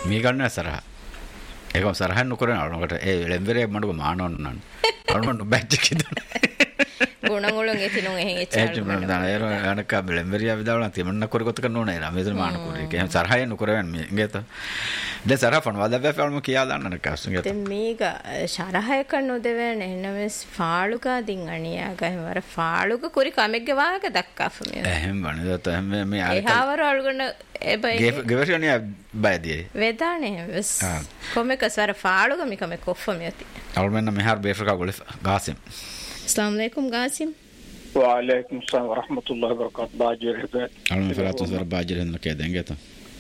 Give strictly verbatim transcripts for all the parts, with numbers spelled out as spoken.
මේ ගන්න සරහ ඒකම සරහන් නොකරන අරනකට ඒ ලෙම්බරේ මඩුව මානවන්න නන් අරනන්න බැච් එක දුන්න ගුණගුණ ගෙතිනු එහෙන් එච්චර මම දාන ඒර අනක ලෙම්බරිය විදාවලා තිමන්න කර කොත කරන ඕනේ රමේද මාන කර ඒක එහෙම සරහය නොකරවන්න මේ ගේත දැන් සරහ ෆන් වද බැෆල්ම කියා දාන්න නක අසුන් ගේත දැන් මේක සරහය කන්න දෙවන එනමස් ෆාලුකා දින් අනියා ගහම වර ෆාලුක කුරි කමෙක්ගේ වාහක දක්කාෆ මේ එහෙම වනදත එහෙම මේ ආර එහාවර අල්ගොන එබයි ගෙවර්ෂණිය බයදී වෙදානේ වෙස් කොමෙක සර ෆාලුක මිකම කොෆම යති අල්මෙන්න මෙහාර බේෆ්‍රිකා ගොල ගාසිම් अस्सलाम वालेकुम गासिम वालेकुम सलाम रहमतुल्लाहि व बरकातहू बाजिर है अलम फरात सर बाजिर है के देंगे तो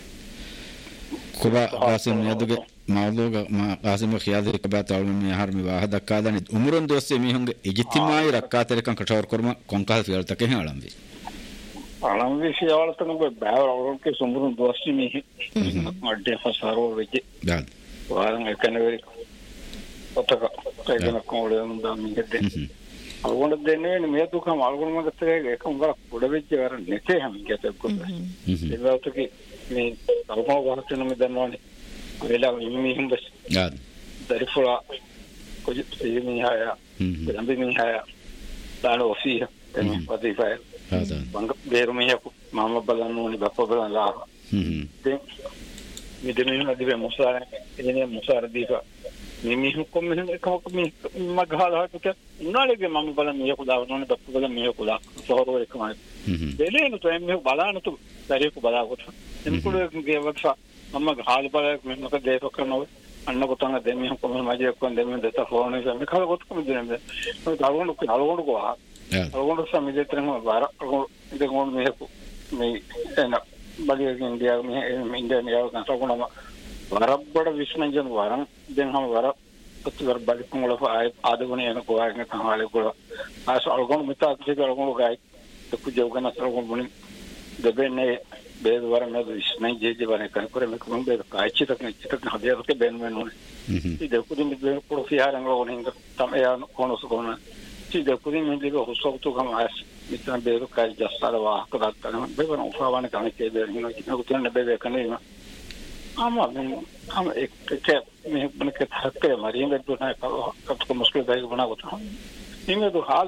कुबा गासिम यदुगे मौलूगा मा गासिम खियाद कबात अलम में हर में वाहद कादन उमरन दोस्त में होंगे इज्तिमाई रकात रे कं कठोर कर्म कोंकाल फिर तक है अलम भी अलम भी सियाल तक बाहर और के सुमरन दोस्त में अड्डे फसारो वेजे दाद वारंग कनवेरी ඔතක ඒකන කොළෙන් දාමිගෙද අලගොඩ දෙන්නේ මේ දුකම අලගොඩ මගත්තේ ඒක උඟල පොඩ වෙච්ච වර නැතේ හැම කියතේ කොහොමද ඒවතක මේ අලගොඩ වරතන මේ දන්නවනේ වෙලා ඉන්නේ හින්දා යාද දරිෆුලා කොයි ඉන්නේ ආය දෙම්බි මිහාය දාන ඔෆිය එන්නේ වදිෆය හාද බංග බේරුමිය මම බලන්න ඕනේ බප්ප බලලා හ්ම් දැන් මේ දෙන්නේ නදිවේ මොසාර එන්නේ මොසාර දීපා මිමිහු කොම්මෙන් එකමක මේ මගහලහට උනාලේගේ මම බලන්න මේක දාවනෝනේ බප්පු බලන්න මේක දාන සෝරෝ එකමයි දෙලේන තෝ එන්නේ බලන්න තෝ දරියක බලාකොට එන්කුලේ වක්ස මම ගහල බලයක් මෙන්නක දේක කරනවා අන්න කොතන දෙමිහු කොම්ම මජේ කොන් දෙමිහු දෙත ෆෝන් එක මේ කල කොට කොම් දෙන්නේ මේ ගලවන්න ගලවන්න ගෝවා ගලවන්න සමිදේතරම වර ඉතින් මොන මේක මේ එන බලියකින් ගියා මේ ඉන්දියාව කන්ටෝනම වරබ්බඩ විශ්නජන වරන් දැන් හැම වර අතුවර බලිකුන් වල ආදගුණේ යන කොහාගෙන කහාලේ කොල ආස අලගොන් මිතා කිසි අලගොන් ගයි තකු ජෝගන අලගොන් මොනින් දෙබෙන්නේ බේද වර මේ විශ්නජ ජේ වරේ කර කර මේ කොම් බේද කායිචි තක නිචිත හදියරක බෙන් වෙනෝනේ ඉතින් දෙකුදින් මේ පොරොෆියාරන් වලින් තමයි යන කොනස කොන ඉතින් දෙකුදින් මේ දෙක හොසොක්තු කම ආස් මිතන බේද කායි ජස්සලවා කරත්තන බේවන උපාවන කණකේ බේන හිනෝ කිනු බේද කනේ आमा मैं हम एक क्या मैं बन के थक के मरीन में तो ना कब को मुश्किल दायक बना होता है इनमें तो हाल